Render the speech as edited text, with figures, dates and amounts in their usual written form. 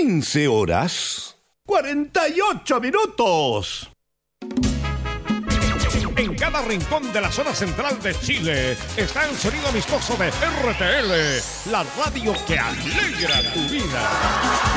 15 horas, 48 minutos. En cada rincón de la zona central de Chile está el sonido amistoso de RTL, la radio que alegra tu vida.